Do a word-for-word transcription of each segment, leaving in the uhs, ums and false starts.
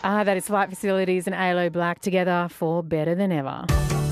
Ah, that is Flight Facilities and A L O Black together for Better Than Ever.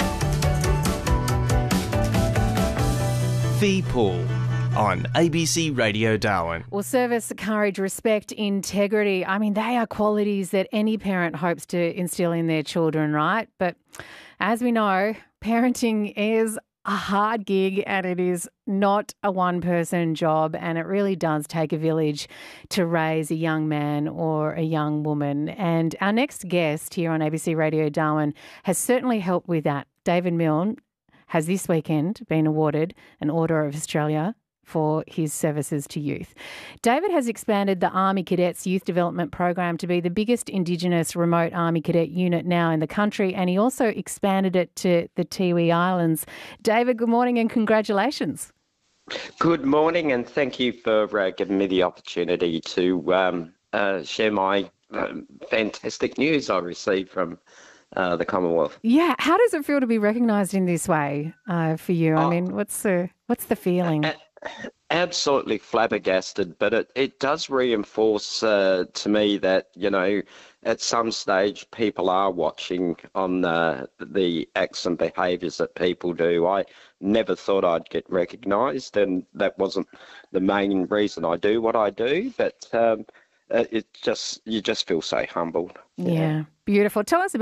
The Pool on A B C Radio Darwin. Well, service, courage, respect, integrity. I mean, they are qualities that any parent hopes to instill in their children, right? But as we know, parenting is a hard gig and it is not a one-person job, and it really does take a village to raise a young man or a young woman. And our next guest here on A B C Radio Darwin has certainly helped with that. David Milne has this weekend been awarded an Order of Australia for his services to youth. David has expanded the Army Cadets Youth Development Program to be the biggest Indigenous remote Army Cadet unit now in the country, and he also expanded it to the Tiwi Islands. David, good morning and congratulations. Good morning, and thank you for uh, giving me the opportunity to um, uh, share my uh, fantastic news I received from uh, the Commonwealth. Yeah, how does it feel to be recognised in this way uh, for you? I Oh, mean, what's the what's the feeling? a- Absolutely flabbergasted, but it, it does reinforce uh, to me that, you know, at some stage people are watching on uh, the acts and behaviours that people do. I never thought I'd get recognised, and that wasn't the main reason I do what I do, but um, it it just you just feel so humbled. Yeah, beautiful. Tell us about